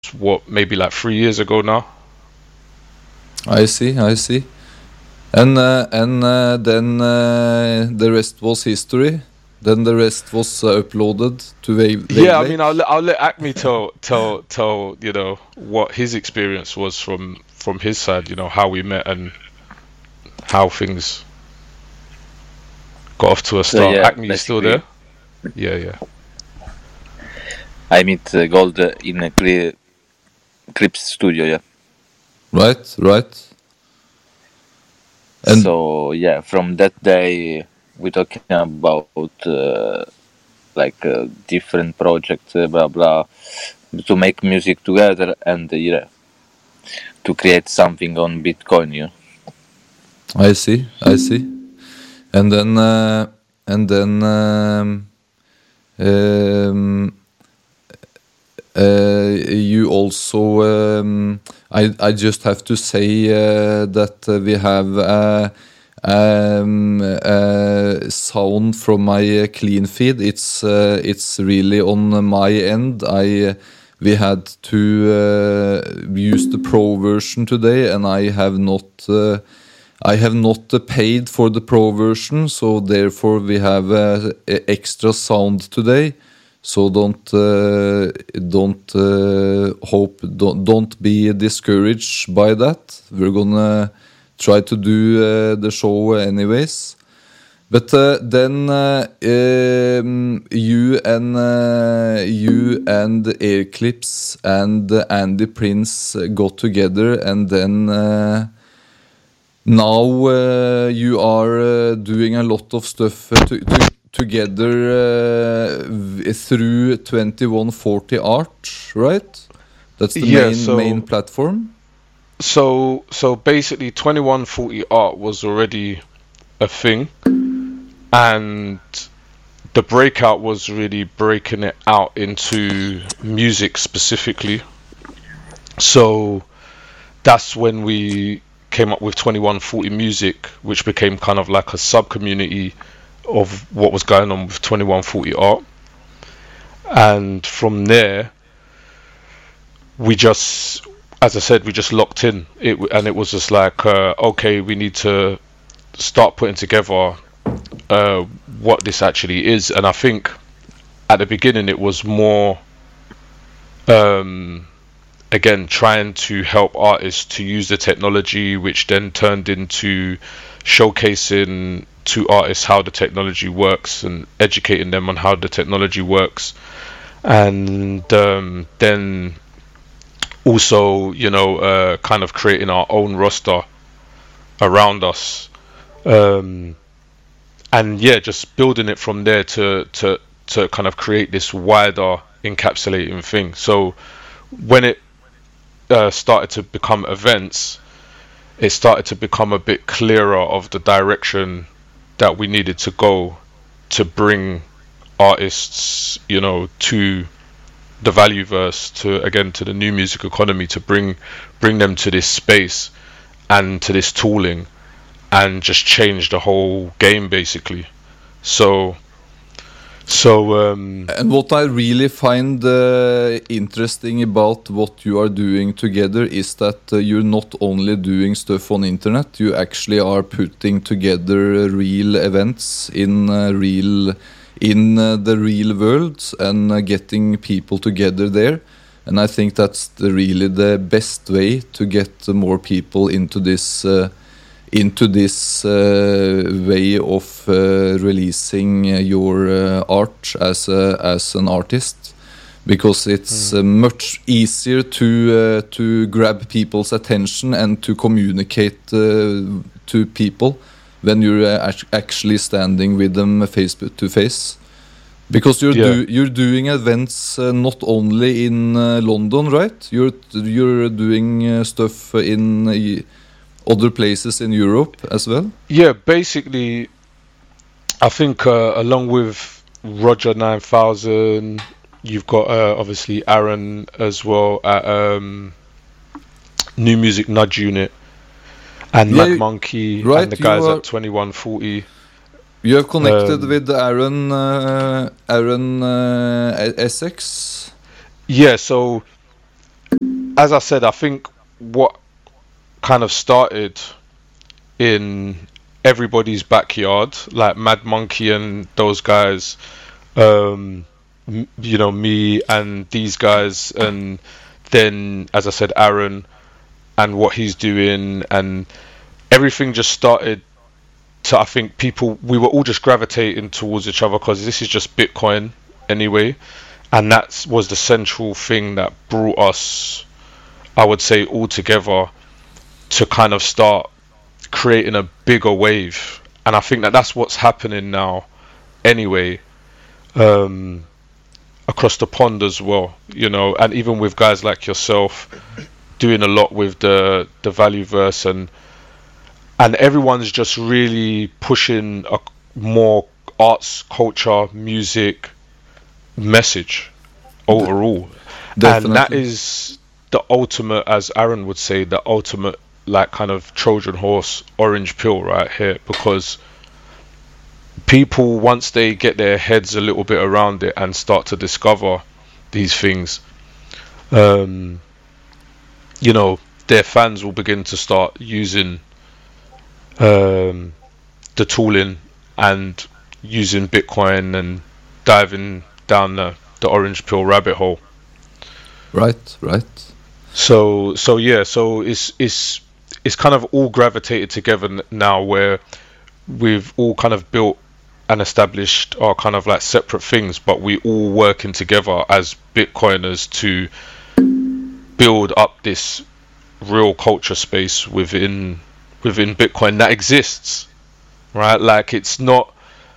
what, maybe like 3 years ago now. I see, I see. And then the rest was history. Then the rest was uploaded to Yeah, I Wavelake. mean, I'll let Acme tell what his experience was from his side. How we met and how things got off to a So start. yeah, Acme, you still there? Yeah, yeah. I meet Gold in a Clips studio, yeah. Right, right. And so yeah, from that day we're talking about different projects, blah blah, to make music together and yeah, to create something on Bitcoin. Yeah. I see, I see. And then you also I just have to say that we have sound from my clean feed. It's really on my end. We had to use the pro version today, and I have not paid for the pro version, so therefore we have extra sound today. So don't be discouraged by that. We're gonna try to do the show anyways. But then you and Airclips and Andy Prince got together, and then now you are doing a lot of stuff together through 2140 Art, right? That's the main platform. So basically, 2140 Art was already a thing, and the breakout was really breaking it out into music specifically. So that's when we came up with 2140 Music, which became kind of like a sub-community of what was going on with 2140 Art. And from there, we just, as I said, we just locked in. And it was just like, okay, we need to start putting together what this actually is. And I think at the beginning it was more again, trying to help artists to use the technology, which then turned into showcasing to artists how the technology works and educating them on how the technology works. And then also, kind of creating our own roster around us. And yeah, just building it from there to kind of create this wider encapsulating thing. So when it started to become events, it started to become a bit clearer of the direction that we needed to go to bring artists, to the Valueverse, to the new music economy, to bring them to this space and to this tooling, and just change the whole game basically. So and what I really find interesting about what you are doing together is that you're not only doing stuff on internet, you actually are putting together real events in the real world and getting people together there. And I think that's really the best way to get more people into this way of releasing your art as an artist, because it's much easier to grab people's attention and to communicate to people when you're actually standing with them face to face. Because you're doing events not only in London, right? You're doing stuff in other places in Europe as well? Yeah, basically, I think along with Roger 9000, you've got obviously Aaron as well at New Music Nudge Unit, and Mad Monkey, right, and the guys at 2140. You have connected with Aaron Essex? Yeah, so as I said, I think what kind of started in everybody's backyard, like Mad Monkey and those guys, you know, me and these guys, and then, as I said, Aaron and what he's doing, and everything just started to, I think we were all just gravitating towards each other because this is just Bitcoin anyway, and that was the central thing that brought us, I would say, all together to kind of start creating a bigger wave. And I think that that's what's happening now anyway, across the pond as well, you know, and even with guys like yourself doing a lot with the Valueverse, and everyone's just really pushing a more arts, culture, music message overall. Definitely. And that is the ultimate, as Aaron would say, the ultimate, like, kind of Trojan horse, orange pill right here, because people, once they get their heads a little bit around it and start to discover these things, you know, their fans will begin to start using the tooling and using Bitcoin and diving down the orange pill rabbit hole. Right. So yeah, so it's kind of all gravitated together now, where we've all kind of built and established our kind of like separate things, but we all working together as Bitcoiners to build up this real culture space within Bitcoin that exists, right? Like, it's not,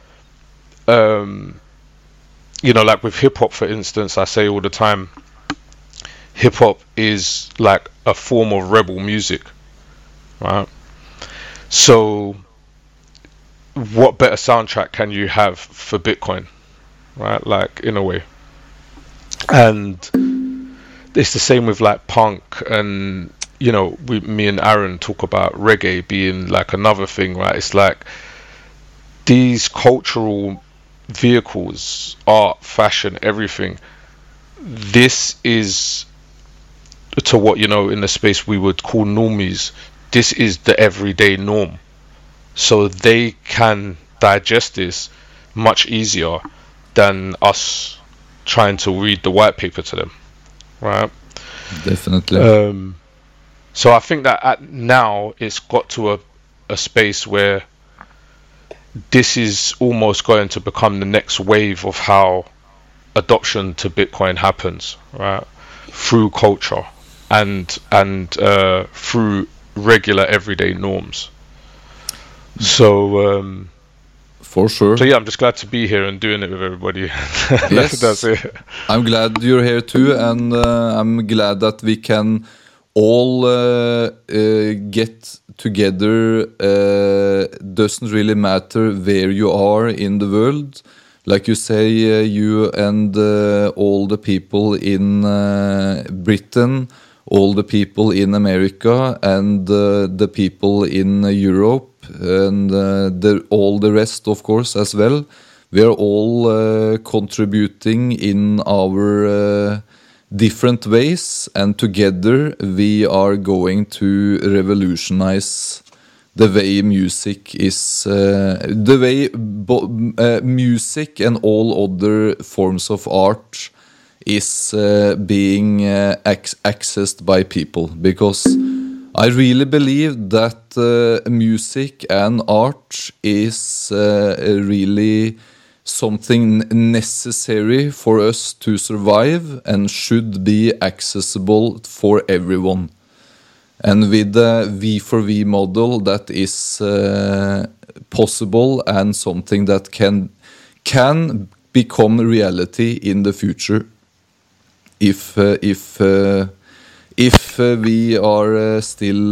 you know, like with hip hop, for instance, I say all the time, hip hop is like a form of rebel music, right? So what better soundtrack can you have for Bitcoin, right? Like, in a way. And it's the same with like punk, and you know, me and Aaron talk about reggae being like another thing, right? It's like these cultural vehicles, art, fashion, everything, this is, to what, you know, in the space we would call normies, this is the everyday norm. So they can digest this much easier than us trying to read the white paper to them, right? Definitely. So I think that now it's got to a space where this is almost going to become the next wave of how adoption to Bitcoin happens, right? Through culture and through regular everyday norms. So for sure. So yeah, I'm just glad to be here and doing it with everybody. Yes, that's it. I'm glad you're here too, and I'm glad that we can all get together. Doesn't really matter where you are in the world. Like you say, you and all the people in Britain, all the people in America, and the people in Europe, and all the rest, of course, as well. We are all contributing in our different ways, and together we are going to revolutionize the way music is, the way music and all other forms of art is being accessed by people. Because I really believe that music and art is really something necessary for us to survive and should be accessible for everyone. And with the V4V model, that is possible and something that can become reality in the future if we are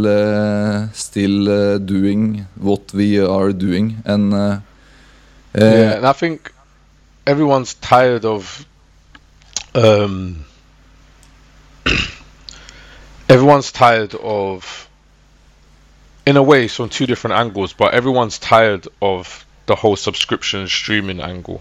still doing what we are doing. And yeah, and I think everyone's tired of everyone's tired of, in a way, it's from two different angles, but everyone's tired of the whole subscription streaming angle.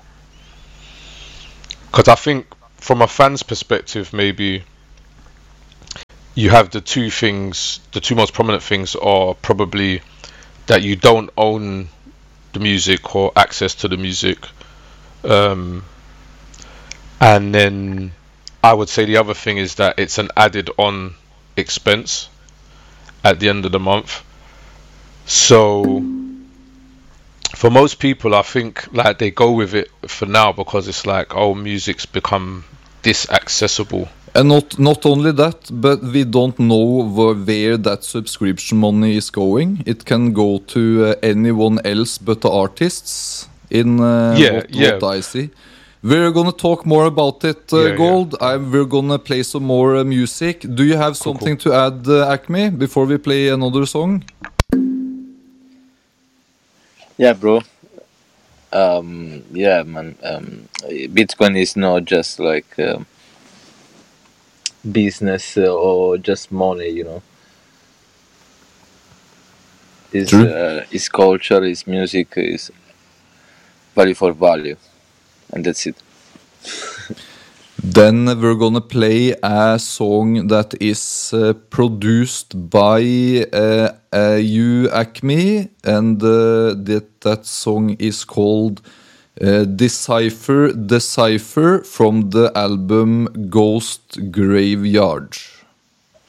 Because I think from a fan's perspective, maybe you have the two most prominent things are probably that you don't own the music or access to the music, um, and then I would say the other thing is that it's an added on expense at the end of the month. So for most people, I think like they go with it for now because it's like, oh, music's become this accessible. And not only that, but we don't know where that subscription money is going. It can go to anyone else but the artists, in what I see. We're gonna talk more about it, Gold. We're gonna play some more music. Do you have something to add, Acme, before we play another song? Yeah, bro. Yeah, man. Bitcoin is not just like business or just money, you know. It's culture, it's music, is value for value, and that's it. Then we're gonna play a song that is produced by you, Acme, and that song is called Decipher from the album Ghost Graveyard.